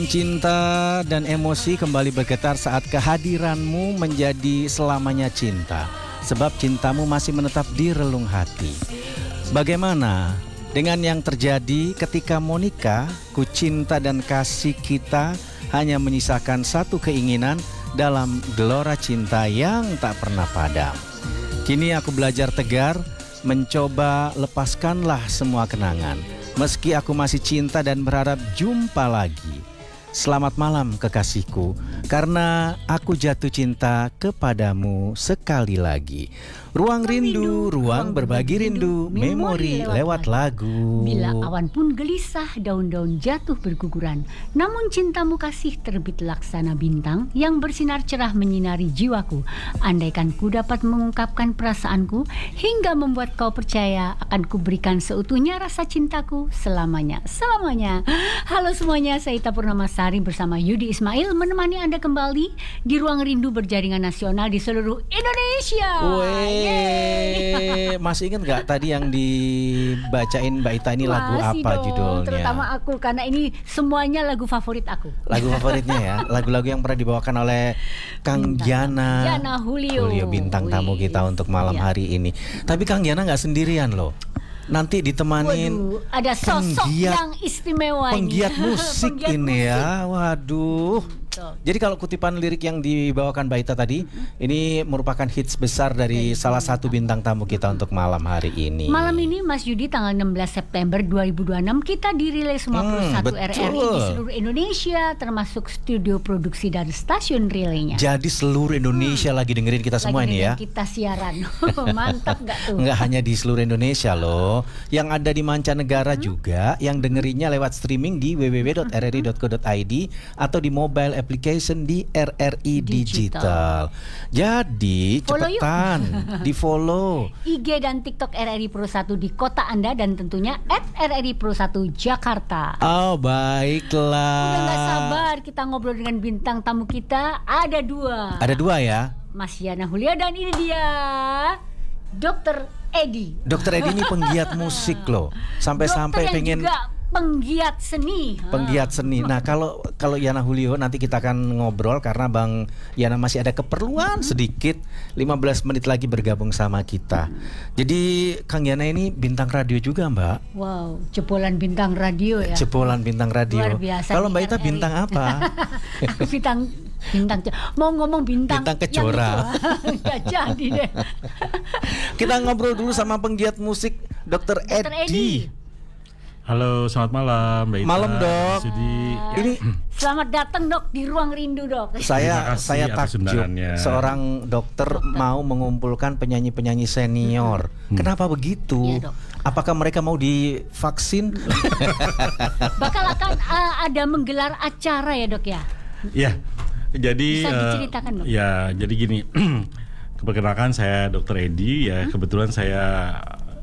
Cinta dan emosi kembali bergetar saat kehadiranmu menjadi selamanya cinta. Sebab cintamu masih menetap di relung hati. Bagaimana dengan yang terjadi ketika Monica, ku cinta dan kasih kita hanya menyisakan satu keinginan dalam gelora cinta yang tak pernah padam. Kini aku belajar tegar, mencoba lepaskanlah semua kenangan. Meski aku masih cinta dan berharap jumpa lagi. Selamat malam kekasihku, karena aku jatuh cinta kepadamu sekali lagi. Ruang rindu, ruang berbagi rindu, memori lewat lagu. Bila awan pun gelisah, daun-daun jatuh berguguran, namun cintamu kasih terbit laksana bintang yang bersinar cerah menyinari jiwaku. Andaikan ku dapat mengungkapkan perasaanku hingga membuat kau percaya, akan kuberikan seutuhnya rasa cintaku selamanya. Halo semuanya, saya Ita Purnamasari bersama Yudi Ismail menemani Anda kembali di Ruang Rindu berjaringan nasional di seluruh Indonesia. Masih ingat gak tadi yang dibacain Mbak Ita ini lagu apa dong, judulnya? Terutama aku, karena ini semuanya lagu favorit aku. Lagu favoritnya ya, lagu-lagu yang pernah dibawakan oleh Kang Giana Julio bintang tamu kita untuk malam hari ini. Tapi Kang Giana gak sendirian loh. Nanti ditemanin ada sosok yang istimewa, penggiat musik ini ya. Waduh. Jadi kalau kutipan lirik yang dibawakan Mbak Ita tadi, ini merupakan hits besar dari salah satu bintang tamu kita untuk malam hari ini. Malam ini Mas Yudi, tanggal 16 September 2026 kita dirilis 51 RRI di seluruh Indonesia, termasuk studio produksi dan stasiun relaynya. Jadi seluruh Indonesia lagi dengerin kita semua ini ya. Kita siaran. Mantap gak tuh? Nggak hanya di seluruh Indonesia loh, yang ada di mancanegara juga, yang dengerinnya lewat streaming di www.rri.co.id atau di mobile application di RRI Digital. Jadi cepetan di follow IG dan TikTok RRI Pro 1 di kota Anda, dan tentunya @RRI Pro 1 Jakarta. Oh baiklah. Udah gak sabar kita ngobrol dengan bintang tamu kita. Ada dua ya, Mas Yana Hulia, dan ini dia Dr. Edi. Dr. Edi ini penggiat musik loh. Sampai-sampai pengen juga penggiat seni. Nah, kalau Yana Julio nanti kita akan ngobrol karena Bang Yana masih ada keperluan sedikit. 15 menit lagi bergabung sama kita. Jadi Kang Yana ini bintang radio juga, Mbak. Wow, jebolan bintang radio ya. Jebolan bintang radio. Luar biasa. Kalau Mbak Ita bintang apa? Aku bintang mau ngomong bintang kejora. Nggak jadi deh. Kita ngobrol dulu sama penggiat musik Dr. Edi. Halo, selamat malam Mbak Ita. Malam Dok. Ini selamat datang Dok di Ruang Rindu Dok. Saya takjub seorang dokter mau mengumpulkan penyanyi-penyanyi senior. Kenapa begitu? Ya, Dok. Apakah mereka mau divaksin? Bakal akan ada menggelar acara ya Dok ya? Ya, jadi bisa diceritakan Dok? Ya, jadi gini. Perkenalkan saya Dr. Edi ya. Kebetulan saya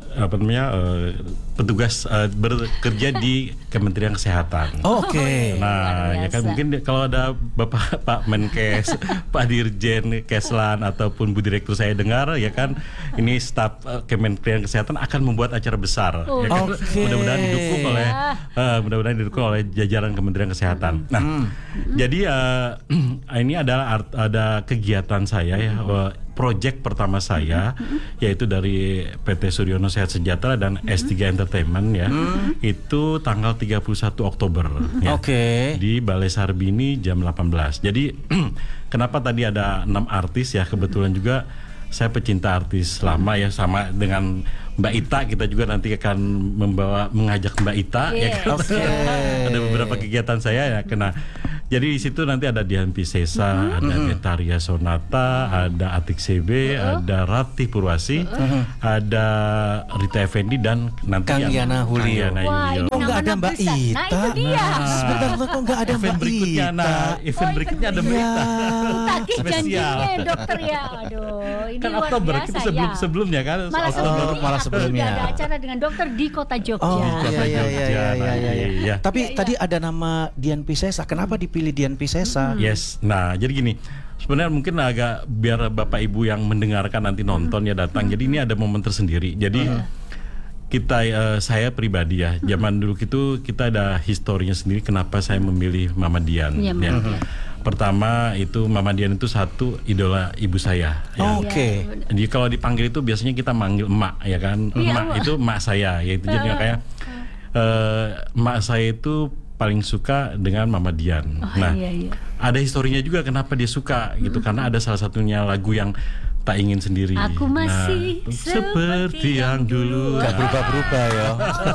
petugas bekerja di Kementerian Kesehatan. Oke. Nah, ya kan mungkin kalau ada Bapak Pak Menkes, Pak Dirjen Keslan ataupun Bu Direktur saya dengar ya kan, ini staf Kementerian Kesehatan akan membuat acara besar. Ya kan? Mudah-mudahan didukung oleh jajaran Kementerian Kesehatan. Nah, jadi ini adalah ada kegiatan saya ya. Project pertama saya yaitu dari PT Suryono Sehat Sejahtera dan S3 Entertainment ya. Itu tanggal 31 Oktober ya. Di Balai Sarbini jam 18. Jadi kenapa tadi ada 6 artis ya, kebetulan juga saya pecinta artis lama ya, sama dengan Mbak Ita, kita juga nanti akan mengajak Mbak Ita ya kan. Ada beberapa kegiatan saya ya kena. Jadi di situ nanti ada Dian Piscesa, ada Betaria Sonata, ada Atik CB, ada Ratih Purwasi, ada Rita Effendi, dan nanti Kang Yana Julio. Kok nggak ada Mbak Ita? Nah itu dia. Sebentar, kok nggak ada Mbak Ita? Event berikutnya ada Mbak Ita. Tagih janjinya dokter ya. Aduh, ini kan luar Oktober biasa kita sebelumnya kan. Malah sebelumnya ada acara dengan dokter di kota Jogja. Iya. Tapi tadi ada nama Dian Piscesa. Kenapa dipilih Dian Piscesa? Yes. Nah, jadi gini. Sebenarnya mungkin agak biar Bapak Ibu yang mendengarkan nanti nonton ya datang. Jadi ini ada momen tersendiri. Jadi saya pribadi ya, zaman dulu itu kita ada historinya sendiri kenapa saya memilih Mama Dian. Iya, Ya. Mama Dian. Pertama itu Mama Dian itu satu idola ibu saya. Ya. Oke. Jadi kalau dipanggil itu biasanya kita manggil emak ya kan. Iya, Emak emak. itu emak saya, yaitu jadi kayak emak saya itu paling suka dengan Mama Dian. Nah, Iya. ada historinya juga kenapa dia suka gitu, karena ada salah satunya lagu yang tak ingin sendiri. Aku masih seperti yang dulu. Gak berubah-berubah ya.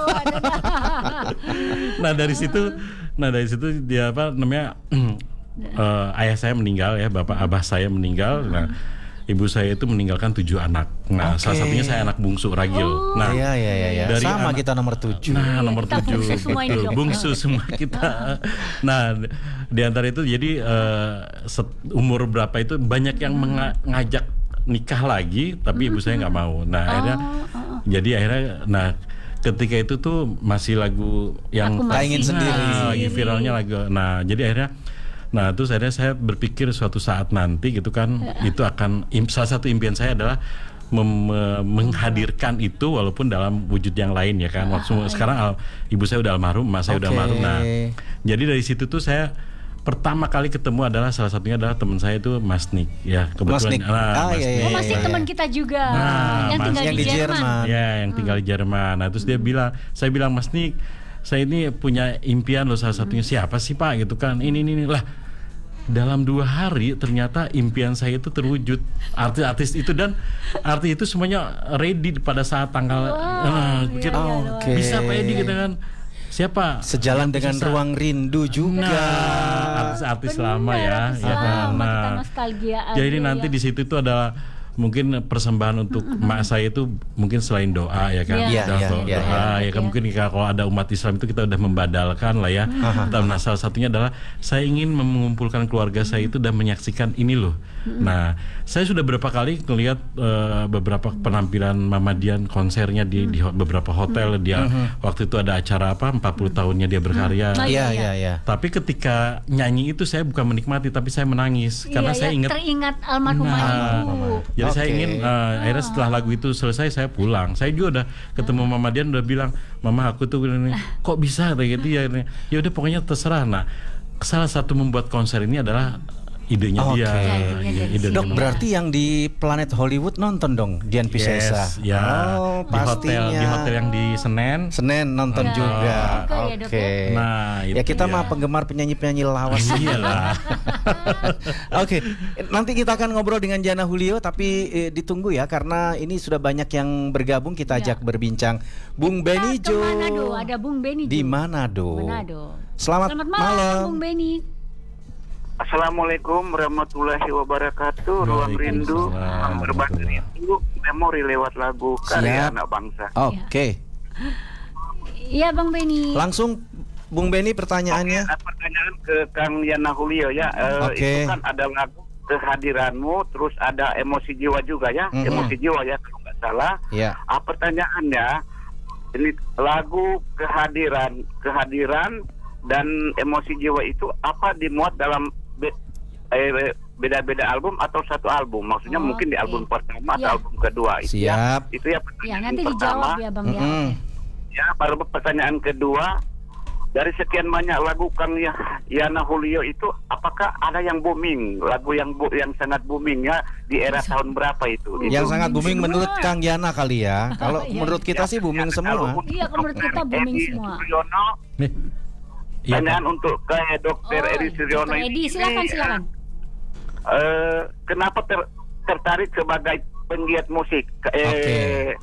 Nah dari situ dia apa namanya ayah saya meninggal ya, bapak abah saya meninggal. Nah ibu saya itu meninggalkan 7 anak. Nah salah satunya saya anak bungsu ragil. Nah Iya. dari Sama anak- kita nomor 7. Nah, nomor Kita 7 bungsu semua ini, betul, Dok. bungsu semua kita. Nah, di antara itu jadi umur berapa itu banyak yang ngajak nikah lagi, tapi ibu saya nggak mau. Nah, akhirnya ketika itu tuh masih lagu yang Aku masih ingin sendiri. lagi viralnya lagu. Nah, jadi akhirnya terus akhirnya saya berpikir suatu saat nanti gitu kan, itu akan salah satu impian saya adalah menghadirkan itu walaupun dalam wujud yang lain ya kan. Sekarang ibu saya udah almarhum, emak saya udah Oke. almarhum. Nah, jadi dari situ tuh saya pertama kali ketemu adalah salah satunya adalah teman saya itu Mas Nick ya, Mas Nick. Mas Iya, Nick. Oh, masih iya. teman kita juga Nah, yang tinggal yang di di Jerman. Jerman. Ya, yang tinggal di Jerman. Nah, terus saya bilang Mas Nick, saya ini punya impian loh, salah satunya siapa sih Pak gitu kan. Ini lah. Dalam 2 hari ternyata impian saya itu terwujud, artis itu, dan artis itu semuanya ready pada saat tanggal pikir, Oke. bisa Pak Edi gitu kan, siapa Sejalan dengan Bisa. Ruang Rindu juga. Nah, artis-artis lama ya kan. Sama, Nah, kita nostalgiaan jadi dulu nanti ya. di situ itu adalah mungkin persembahan untuk emak saya itu mungkin selain doa ya kan. Iya, Kita doa ya kan, iya. mungkin kalau ada umat Islam itu kita udah membadalkan lah ya. Nah, salah satunya adalah saya ingin mengumpulkan keluarga saya itu dan menyaksikan ini loh. Nah, saya sudah beberapa kali melihat beberapa penampilan Mama Dian konsernya di beberapa hotel. Dia waktu itu ada acara 40 tahunnya dia berkarya. Iya. Tapi ketika nyanyi itu saya bukan menikmati, tapi saya menangis karena saya ingat. teringat almarhumah ibu. Jadi saya Oke. ingin akhirnya setelah lagu itu selesai saya pulang. Saya juga udah ketemu Mama Dian, udah bilang, "Mama, aku tuh ini kok bisa kayak gitu ya." Ya udah pokoknya terserah. Nah, salah satu membuat konser ini adalah idenya Oke. dia. Idenya dari Idenya Dok, dia. berarti yang di Planet Hollywood nonton dong Dian Piscesa. Yes, ya. Oh, Di pastinya. hotel yang di Senen. Senin nonton juga. Oke, ya, Dok, Oke. Nah, Ya itu kita dia. mah penggemar penyanyi-penyanyi lawas. Iyalah. Oke, nanti kita akan ngobrol dengan Jana Julio, tapi ditunggu ya karena ini sudah banyak yang bergabung, kita ajak berbincang. Bung Beni Ke Jo. Manado, ada Bung Beni Di Jo. Manado. Manado. Selamat malam, malam. Bung Beni. Assalamualaikum warahmatullahi wabarakatuh. Ruang Rindu, Waalaikumsalam. berbagi rindu, memori lewat lagu karya Siap. anak bangsa. Oke. Iya, Bang Beni. Langsung Bung Beni pertanyaannya. Pertanyaan ke Kang Yana Julio ya. Oke. Itu kan ada lagu Kehadiranmu, terus ada Emosi Jiwa juga ya. Mhm. Emosi Jiwa ya kalau nggak salah. Ya. Pertanyaannya, ini lagu kehadiran dan Emosi Jiwa itu apa dimuat dalam beda-beda album atau satu album? Maksudnya Oh, mungkin di oke. album pertama Ya. atau album kedua. Itu Siap. itu ya Ya, pertanyaan nanti pertama. dijawab ya, Bang ya. Mm-mm. Ya, baru pertanyaan kedua. Dari sekian banyak lagu Kang Yana Julio itu, apakah ada yang booming? Lagu yang sangat booming ya di era tahun berapa itu? Yang sangat booming semua. menurut Kang Yana kali ya. Kalau Iya. menurut kita sih booming semua. Iya, kalau menurut kita booming semua. Suryono, Nih. Iya, pertanyaan untuk Dr. Edi Suryono Dr. Edi, silakan. Kenapa tertarik sebagai penggiat musik? Oke.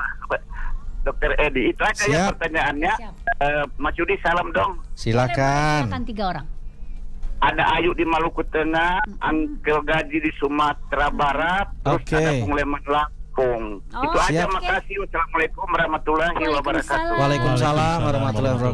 Dr. Edi, itu aja ya Siap. pertanyaannya. Siap. Mas Yudi, salam dong. Silakan. Silakan 3 orang. Ada Ayu di Maluku Tengah, Angkel Gaji di Sumatera Barat, terus Oke. ada Bung Leman Lampung. Oh, Itu aja, siap. makasih. Wassalamualaikum warahmatullahi wabarakatuh. Waalaikumsalam. Waalaikumsalam warahmatullahi wabarakatuh.